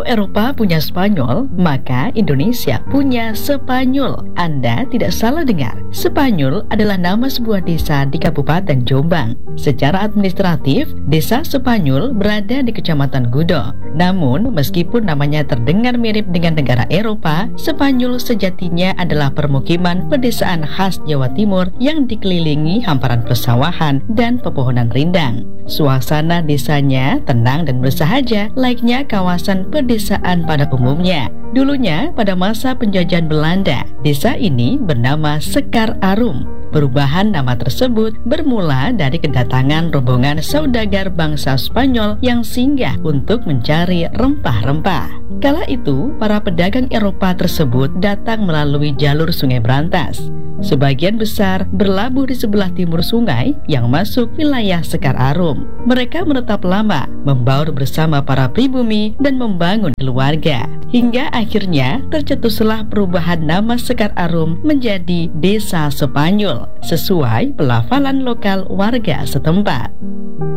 Eropa punya Spanyol, maka Indonesia punya Sepanyol. Anda tidak salah dengar. Sepanyol adalah nama sebuah desa di Kabupaten Jombang. Secara administratif, Desa Sepanyol berada di Kecamatan Gudo. Namun, meskipun namanya terdengar mirip dengan negara Eropa, Sepanyol sejatinya adalah permukiman pedesaan khas Jawa Timur yang dikelilingi hamparan persawahan dan pepohonan rindang. Suasana desanya tenang dan bersahaja, layaknya kawasan pedesaan pada umumnya. Dulunya, pada masa penjajahan Belanda, desa ini bernama Sekar Arum. Perubahan nama tersebut bermula dari kedatangan rombongan saudagar bangsa Spanyol yang singgah untuk mencari rempah-rempah. Kala itu, para pedagang Eropa tersebut datang melalui jalur Sungai Brantas. Sebagian besar berlabuh di sebelah timur sungai yang masuk wilayah Sekar Arum. Mereka menetap lama, membaur bersama para pribumi dan membangun keluarga. Hingga akhirnya tercetuslah perubahan nama Sekar Arum menjadi Desa Sepanyol, sesuai pelafalan lokal warga setempat.